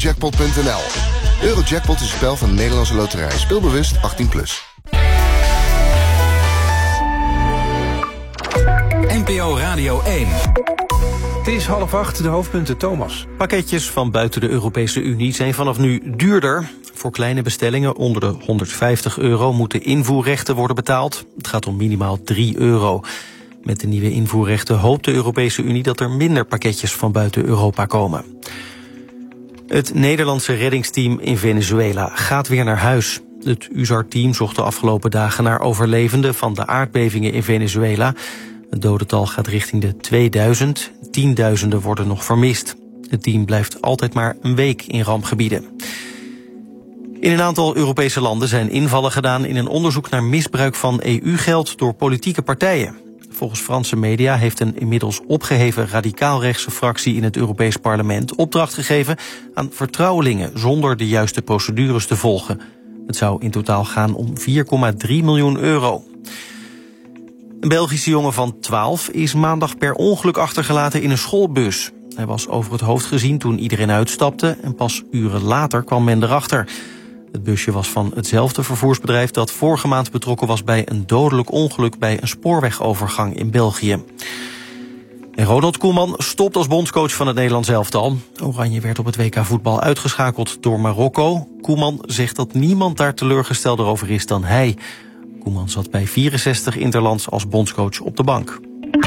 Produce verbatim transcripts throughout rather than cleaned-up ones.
eurojackpot punt n l. Eurojackpot is een spel van de Nederlandse Loterij. Speelbewust achttien plus. N P O Radio één. Het is half acht, de hoofdpunten, Thomas. Pakketjes van buiten de Europese Unie zijn vanaf nu duurder. Voor kleine bestellingen onder de honderdvijftig euro moeten invoerrechten worden betaald. Het gaat om minimaal drie euro. Met de nieuwe invoerrechten hoopt de Europese Unie dat er minder pakketjes van buiten Europa komen. Het Nederlandse reddingsteam in Venezuela gaat weer naar huis. Het U S A R-team zocht de afgelopen dagen naar overlevenden van de aardbevingen in Venezuela. Het dodental gaat richting de tweeduizend. Tienduizenden worden nog vermist. Het team blijft altijd maar een week in rampgebieden. In een aantal Europese landen zijn invallen gedaan in een onderzoek naar misbruik van E U-geld door politieke partijen. Volgens Franse media heeft een inmiddels opgeheven radicaalrechtse fractie in het Europees Parlement opdracht gegeven aan vertrouwelingen zonder de juiste procedures te volgen. Het zou in totaal gaan om vier komma drie miljoen euro. Een Belgische jongen van twaalf is maandag per ongeluk achtergelaten in een schoolbus. Hij was over het hoofd gezien toen iedereen uitstapte en pas uren later kwam men erachter. Het busje was van hetzelfde vervoersbedrijf dat vorige maand betrokken was bij een dodelijk ongeluk bij een spoorwegovergang in België. En Ronald Koeman stopt als bondscoach van het Nederlands elftal. Oranje werd op het W K voetbal uitgeschakeld door Marokko. Koeman zegt dat niemand daar teleurgestelder over is dan hij. Koeman zat bij vierenzestig interlands als bondscoach op de bank.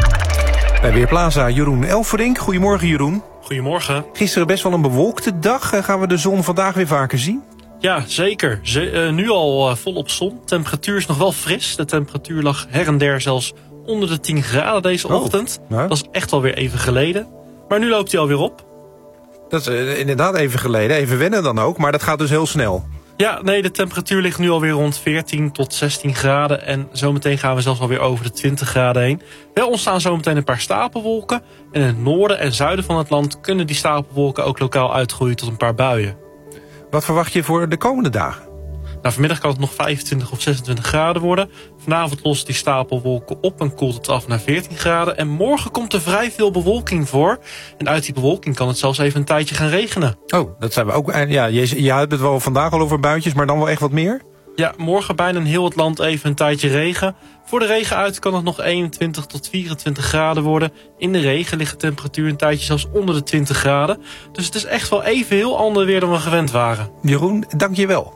Bij Weerplaza Jeroen Elverink. Goedemorgen, Jeroen. Goedemorgen. Gisteren best wel een bewolkte dag. Gaan we de zon vandaag weer vaker zien? Ja, zeker. Ze, uh, nu al uh, volop zon. De temperatuur is nog wel fris. De temperatuur lag her en der zelfs onder de tien graden deze oh, ochtend. Nou. Dat is echt alweer even geleden. Maar nu loopt hij alweer op. Dat is uh, inderdaad even geleden. Even wennen dan ook. Maar dat gaat dus heel snel. Ja, nee, de temperatuur ligt nu alweer rond veertien tot zestien graden. En zometeen gaan we zelfs alweer over de twintig graden heen. Wel ontstaan zometeen een paar stapelwolken. En in het noorden en zuiden van het land kunnen die stapelwolken ook lokaal uitgroeien tot een paar buien. Wat verwacht je voor de komende dagen? Nou, vanmiddag kan het nog vijfentwintig of zesentwintig graden worden. Vanavond lost die stapelwolken op en koelt het af naar veertien graden. En morgen komt er vrij veel bewolking voor. En uit die bewolking kan het zelfs even een tijdje gaan regenen. Oh, dat zijn we ook. Ja, je, je hebt het wel vandaag al over buitjes, maar dan wel echt wat meer? Ja, morgen bijna in heel het land even een tijdje regen. Voor de regen uit kan het nog eenentwintig tot vierentwintig graden worden. In de regen ligt de temperatuur een tijdje zelfs onder de twintig graden. Dus het is echt wel even heel ander weer dan we gewend waren. Jeroen, dank je wel.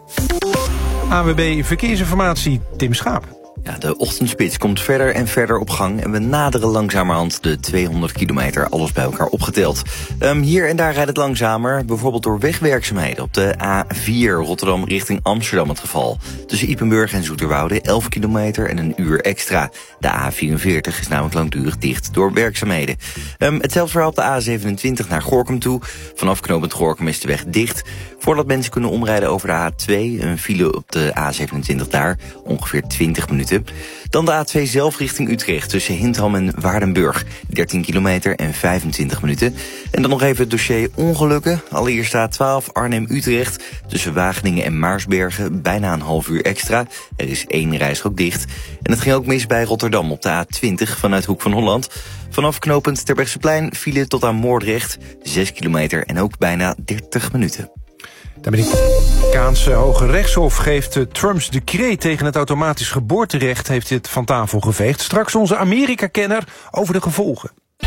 A W B Verkeersinformatie, Tim Schaap. Ja, de ochtendspits komt verder en verder op gang en we naderen langzamerhand de tweehonderd kilometer, alles bij elkaar opgeteld. Um, hier en daar rijdt het langzamer, bijvoorbeeld door wegwerkzaamheden op de A vier Rotterdam richting Amsterdam het geval. Tussen Ypenburg en Zoeterwoude elf kilometer en een uur extra. De A vierenveertig is namelijk langdurig dicht door werkzaamheden. Um, hetzelfde verhaal op de A zevenentwintig naar Gorinchem toe. Vanaf knooppunt Gorinchem is de weg dicht. Voordat mensen kunnen omrijden over de A twee, een file op de A zevenentwintig daar, ongeveer twintig minuten. Dan de A twee zelf richting Utrecht tussen Hintham en Waardenburg. dertien kilometer en vijfentwintig minuten. En dan nog even het dossier ongelukken. Allereerst A twaalf Arnhem-Utrecht tussen Wageningen en Maarsbergen. Bijna een half uur extra. Er is één rijstrook dicht. En het ging ook mis bij Rotterdam op de A twintig vanuit Hoek van Holland. Vanaf knooppunt Terbrechtseplein file tot aan Moordrecht. zes kilometer en ook bijna dertig minuten. De Amerikaanse Hoge Rechtshof geeft Trumps decreet tegen het automatisch geboorterecht heeft dit van tafel geveegd. Straks onze Amerika-kenner over de gevolgen.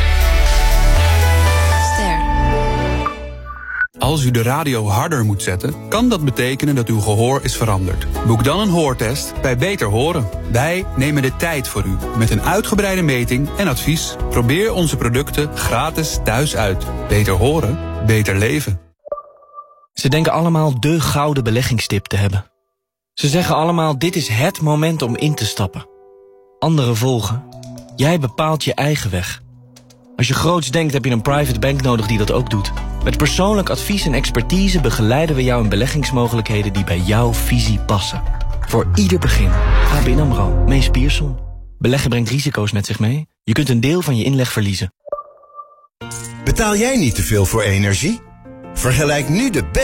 Ster. Als u de radio harder moet zetten, kan dat betekenen dat uw gehoor is veranderd. Boek dan een hoortest bij Beter Horen. Wij nemen de tijd voor u met een uitgebreide meting en advies. Probeer onze producten gratis thuis uit. Beter horen, beter leven. Ze denken allemaal de gouden beleggingstip te hebben. Ze zeggen allemaal, dit is het moment om in te stappen. Anderen volgen. Jij bepaalt je eigen weg. Als je groots denkt, heb je een private bank nodig die dat ook doet. Met persoonlijk advies en expertise begeleiden we jou in beleggingsmogelijkheden die bij jouw visie passen. Voor ieder begin. A B N AMRO, Mees Pierson. Beleggen brengt risico's met zich mee. Je kunt een deel van je inleg verliezen. Betaal jij niet te veel voor energie? Vergelijk nu de beste